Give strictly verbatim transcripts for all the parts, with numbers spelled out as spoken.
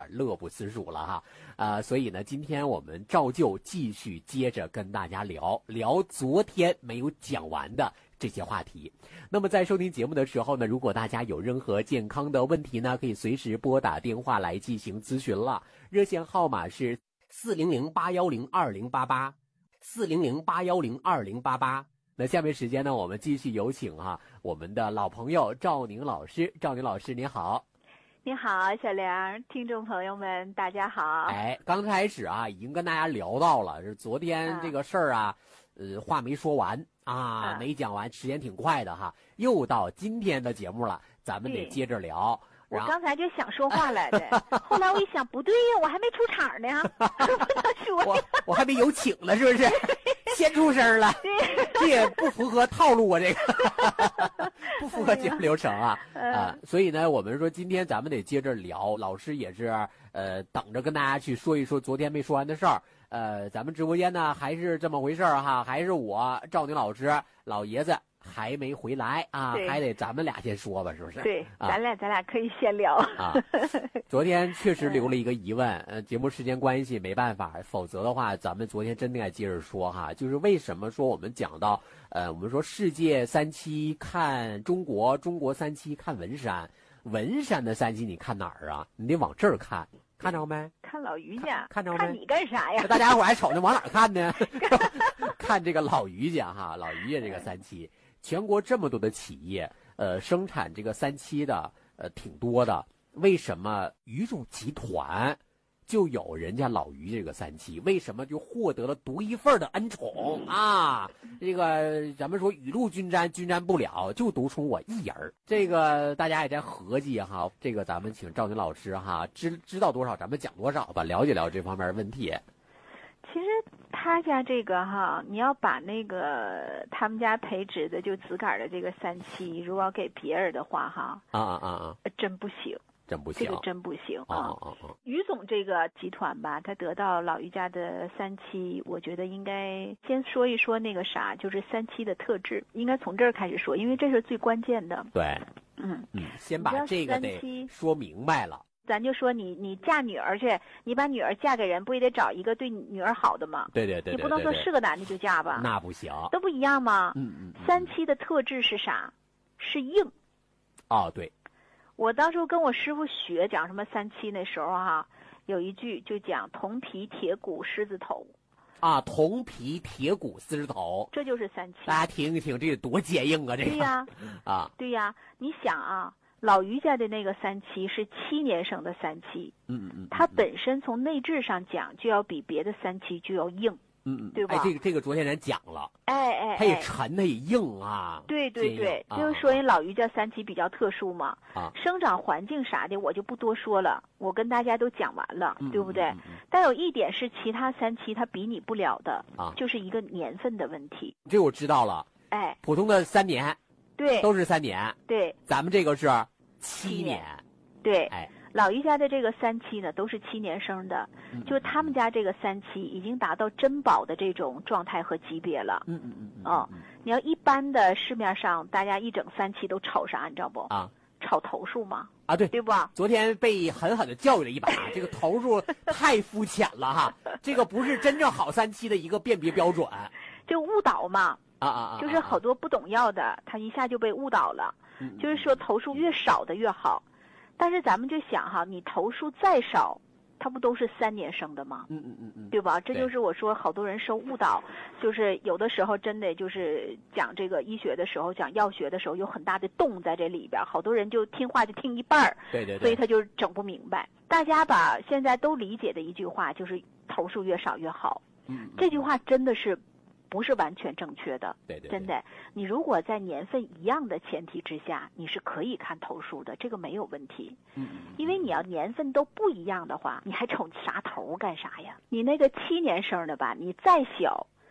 乐不思蜀了哈。呃，所以呢，今天我们照旧继续接着跟大家聊聊昨天没有讲完的这些话题。那么在收听节目的时候呢，如果大家有任何健康的问题呢，可以随时拨打电话来进行咨询了。热线号码是四零零八幺零二零八八，四零零八幺零二零八八。那下面时间呢，我们继续有请啊我们的老朋友赵宁老师。赵宁老师您好。 你好，小梁，听众朋友们，大家好。 哎，刚开始啊，已经跟大家聊到了，是昨天这个事儿啊，嗯、呃，话没说完啊，没讲完，时间挺快的哈。又到今天的节目了，咱们得接着聊。 我刚才就想说话来的，后来我一想，不对呀，我还没出场呢，不能说我我还没有请呢，是不是？先出声了，这也不符合套路啊，这个不符合节目流程啊、哎、啊！所以呢，我们说今天咱们得接着聊，老师也是呃等着跟大家去说一说昨天没说完的事儿。呃，咱们直播间呢还是这么回事儿哈，还是我赵宁老师老爷子还没回来啊，还得咱们俩先说吧，是不是？ 对， 啊、 咱俩咱俩可以先聊啊。昨天确实留了一个疑问，呃，节目时间关系没办法，否则的话，咱们昨天真的该接着说哈，就是为什么说我们讲到，呃，我们说世界三期看中国，中国三期看文山，文山的三期你看哪儿啊？你得往这儿看。看着没？ 看老于家， 看着没？ 看你干啥呀？ 大家伙还瞅着往哪儿看呢？看这个老于家哈，老于家这个三期，全国这么多的企业，呃，生产这个三期的，呃，挺多的。为什么于总集团就有人家老于这个三期？为什么就获得了独一份的恩宠啊？这个咱们说雨露均沾，均沾不了，就独宠我一人。这个大家也在合计哈，这个咱们请赵宁老师哈，知知道多少咱们讲多少吧，了解了解这方面问题。 其实他家这个哈，你要把那个他们家培植的就自个儿的这个三期，如果要给别人的话哈， 啊啊啊啊， 真不行。 真不行， 这个真不行啊！ 哦哦哦， 于总这个集团吧，他得到老于家的三期，我觉得应该先说一说那个啥，就是三期的特质，应该从这儿开始说，因为这是最关键的。 对， 嗯嗯，先把这个得说明白了。 咱就说你你嫁女儿去，你把女儿嫁给人，不也得找一个对女儿好的吗？ 对对对， 你不能说是个男的就嫁吧？ 那不行， 都不一样吗？ 嗯嗯， 三期的特质是啥？是硬。 哦，对。 我当时跟我师傅学讲什么三七那时候哈、啊，有一句就讲铜皮铁骨狮子头， 啊，铜皮铁骨狮子头， 这就是三七。 大家听一听，这多坚硬啊！这个对呀， 啊， 对呀，你想啊，老于家的那个三七是七年生的三七， 嗯嗯嗯， 它本身从内质上讲就要比别的三七就要硬。 嗯嗯， 对吧？ 哎，这个这个昨天咱讲了， 哎哎， 它也沉，它也硬啊。 对对对， 啊、 就是说人老于家三期比较特殊嘛， 啊， 生长环境啥的我就不多说了，我跟大家都讲完了， 嗯、 对不对、 嗯嗯嗯？ 但有一点是其他三期它比拟不了的， 啊， 就是一个年份的问题。 这我知道了， 哎， 普通的三年， 对， 都是三年， 对， 咱们这个是七年， 年对， 哎。 老于家的这个三期呢，都是七年生的， 嗯、 就是他们家这个三期已经达到珍宝的这种状态和级别了。 嗯嗯嗯嗯。 哦，你要一般的市面上大家一整三期都炒啥，你知道不？ 啊， 炒头数嘛。 啊，对对不？ 昨天被狠狠的教育了一把，这个头数太肤浅了哈，这个不是真正好三期的一个辨别标准。 就误导嘛。 啊啊啊！ 就是好多不懂药的，他一下就被误导了。 嗯， 就是说头数越少的越好。但是咱们就想哈，你头数再少，它不都是三年生的吗？ 嗯嗯嗯嗯， 对吧？这就是我说好多人受误导，就是有的时候真的就是讲这个医学的时候，讲药学的时候有很大的洞在这里边，好多人就听话就听一半儿， 对对对， 所以他就整不明白。大家吧现在都理解的一句话就是头数越少越好， 嗯， 这句话真的是。不是完全正确的， 对对对， 真的。你如果在年份一样的前提之下，你是可以看头数的，这个没有问题。 嗯， 因为你要年份都不一样的话，你还瞅啥头干啥呀？你那个七年生的吧，你再小，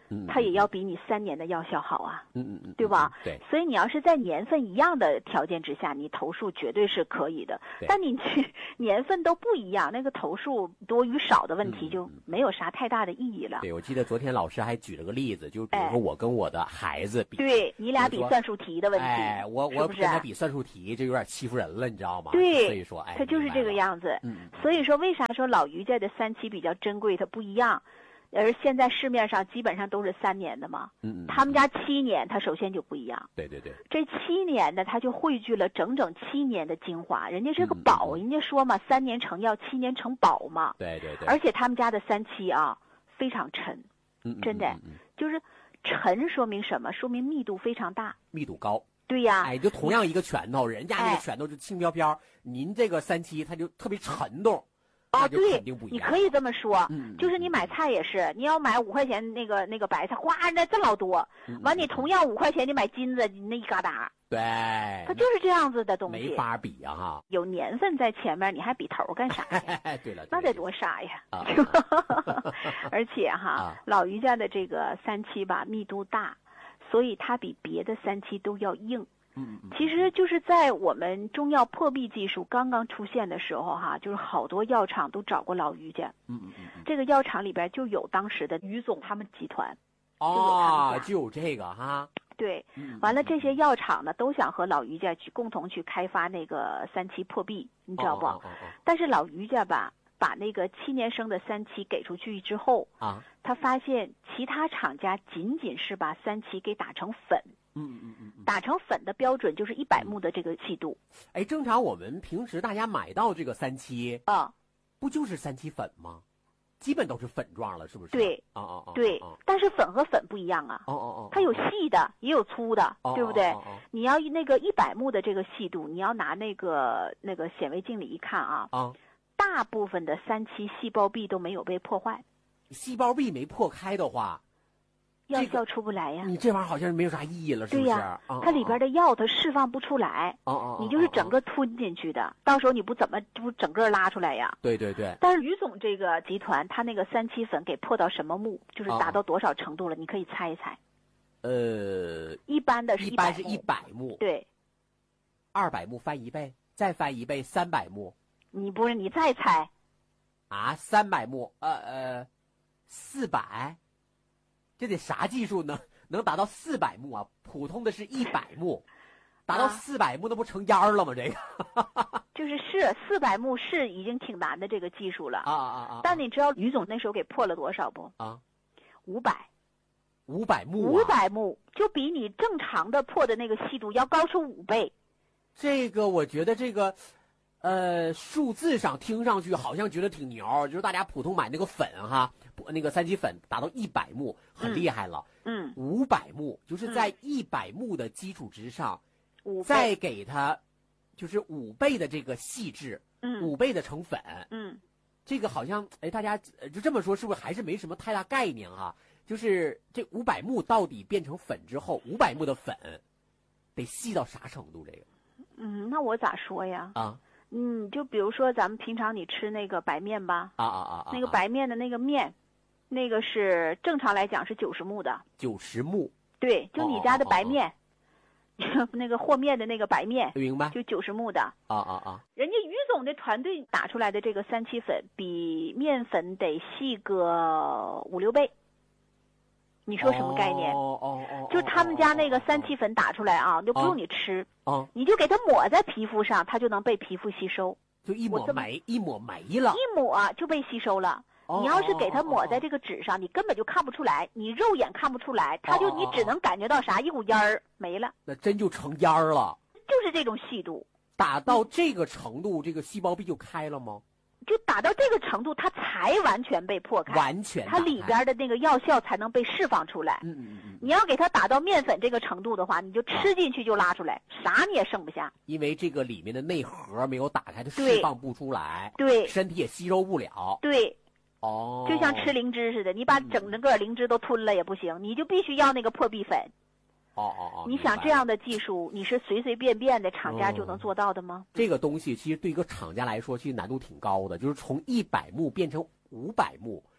嗯， 它也要比你三年的药效好啊， 嗯嗯嗯， 对吧？ 对。 所以你要是在年份一样的条件之下，你投诉绝对是可以的。但你去年份都不一样，那个投诉多与少的问题就没有啥太大的意义了。 对，我记得昨天老师还举了个例子，就是比如说我跟我的孩子比， 对你俩比算术题的问题， 哎，我我跟他比算术题，这有点欺负人了，你知道吗？ 对， 所以说，哎， 他就是这个样子。 嗯， 所以说为啥说老于家的三期比较珍贵，它不一样？而现在市面上基本上都是三年的嘛， 嗯嗯， 他们家七年，它首先就不一样。 对对对， 这七年的它就汇聚了整整七年的精华，人家是个宝，人家说嘛，三年成药，七年成宝嘛。 对对对。 而且他们家的三期啊，非常沉， 嗯， 真的，就是沉说明什么？说明密度非常大， 密度高。 对呀， 哎，就同样一个拳头，人家那个拳头就轻飘飘，您这个三七它就特别沉重。 啊，对， 你可以这么说， 嗯， 就是你买菜也是，你要买五块钱那个那个白菜，哗，那这老多，完你同样五块钱你买金子，那一疙瘩， 对， 它就是这样子的东西， 没法比啊哈。 有年份在前面，你还比头干啥呀？对了， 那得多傻呀！ 啊、 而且哈， 啊、 老于家的这个三七吧，密度大，所以它比别的三七都要硬。 嗯， 其实就是在我们中药破壁技术刚刚出现的时候哈，就是好多药厂都找过老于家。 嗯嗯嗯， 这个药厂里边就有当时的于总他们集团。 哦，就有这个哈。 对，完了这些药厂呢都想和老于家去共同去开发那个三七破壁，你知道不？ 哦哦哦哦， 但是老于家吧，把那个七年生的三七给出去之后啊， 他发现其他厂家仅仅是把三七给打成粉。 嗯嗯嗯， 打成粉的标准就是一百目的这个细度。 哎，正常我们平时大家买到这个三七啊， 不就是三七粉吗？基本都是粉状了，是不是？ 对， 啊啊啊， 对。但是粉和粉不一样啊。 哦哦哦， 它有细的，也有粗的，对不对？ 哦哦哦， 你要那个一百目的这个细度，你要拿那个那个显微镜里一看啊， 啊， 大部分的三七细胞壁都没有被破坏。 细胞壁没破开的话， 药效出不来呀， 你这玩意儿好像没有啥意义了，是不是？ 对呀，它里边的药它释放不出来， 哦哦， 你就是整个吞进去的，到时候你不怎么不整个拉出来呀？ 对对对。 但是于总这个集团，他那个三七粉给破到什么目，就是达到多少程度了？你可以猜一猜。 呃， 一般的是一般是一百目， 对， 二百目翻一倍，再翻一倍，三百目。 你不是你再猜啊？三百目，呃呃，四百。这得啥技术呢？能达到四百目啊？普通的是一百目，达到四百目，那不成烟儿了吗？这个就是是四百目是已经挺难的这个技术了啊啊啊！ 但你知道于总那时候给破了多少不？ 啊， 五百， 五百目， 五百目就比你正常的破的那个细度要高出五倍。 这个我觉得这个。呃，数字上听上去好像觉得挺牛，就是大家普通买那个粉哈，那个三七粉达到一百目很厉害了。 嗯， 五百目就是在一百目的基础之上， 嗯、 再给它就是五倍的这个细致， 嗯， 五倍的成粉， 嗯， 这个好像哎，大家就这么说是不是还是没什么太大概念啊？就是这五百目到底变成粉之后，五百目的粉得细到啥程度？这个， 嗯，那我咋说呀？ 啊。 嗯，就比如说咱们平常你吃那个白面吧， 啊啊啊， 那个白面的那个面，那个是正常来讲是九十目的。 九十目。 对，就你家的白面， 哦哦哦那个和面的那个白面， 明白？ 就九十目的。 啊啊啊！ 人家于总的团队打出来的这个三七粉，比面粉得细个五六倍。你说什么概念？ 哦哦哦， 就他们家那个三七粉打出来啊，就不用你吃， 啊， 你就给它抹在皮肤上，它就能被皮肤吸收， 就一抹没一抹没了， 一抹就被吸收了。你要是给它抹在这个纸上，你根本就看不出来，你肉眼看不出来，它就你只能感觉到啥，一股烟儿没了， 那真就成烟儿了。 就是这种细度， 打到这个程度，这个细胞壁就开了吗？ 就打到这个程度，它才完全被破开， 完全它里边的那个药效才能被释放出来。 嗯嗯嗯。 你要给它打到面粉这个程度的话，你就吃进去就拉出来，啊、啥你也剩不下。 因为这个里面的内核没有打开，它释放不出来， 对， 身体也吸收不了。 对， 哦， 就像吃灵芝似的，你把整个灵芝都吞了也不行，嗯、你就必须要那个破壁粉。 哦哦哦！ 你想这样的技术，你是随随便便的厂家就能做到的吗？ 哦、这个东西其实对一个厂家来说，其实难度挺高的。就是从一百目变成五百目，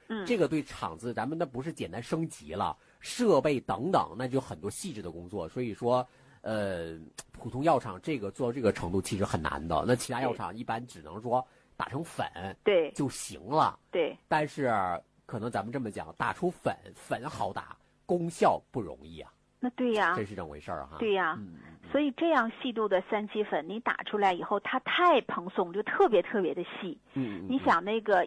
嗯， 这个对厂子咱们那不是简单升级了，设备等等，那就很多细致的工作。所以说，呃，普通药厂这个做到这个程度其实很难的。那其他药厂一般只能说打成粉， 对， 就行了。 对， 但是可能咱们这么讲，打出粉，粉好打，功效不容易啊。 那对呀， 这是这么回事儿哈。 对呀， 嗯， 所以这样细度的三七粉，你打出来以后，它太蓬松，就特别特别的细。 嗯， 你想那个